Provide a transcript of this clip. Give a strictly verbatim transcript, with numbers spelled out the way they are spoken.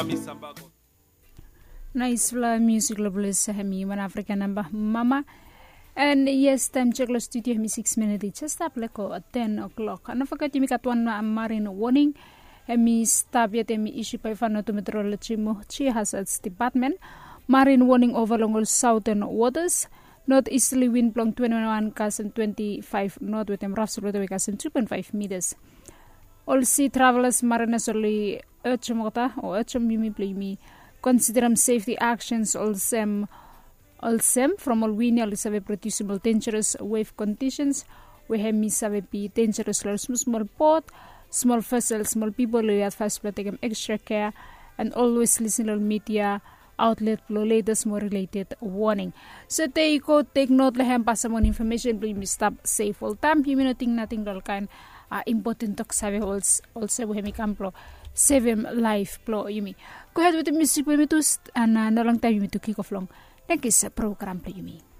Nice fla music loblis hemi one African number mama. And yes, time check lo studio hemi six minutes. Just up leko at ten o'clock. Ano fakat yumi katwan na marine warning. Hemi stab yet hemi issue pa ifano to meteorology mo chi hazards department. Marine warning over long southern waters. Northeasterly wind blowing twenty-one k's and twenty-five north with them rough slow k's and two point five meters. All sea travelers mariners only urchumota or urchum yumi play me. Consider them safety actions also also from all we nearly save producible dangerous wave conditions. We have me save be dangerous small small port, small vessels, small people we advise to take extra care and always listen to media outlet for latest more related warning. So take go take note lehem pasamon information please stop safe all time you nothing nothing dol kan uh, important to save also also we have camplo save life plo yumi. Go ahead with the music we to and uh, no long time you to kick off long. Thank you sa program pa yumi.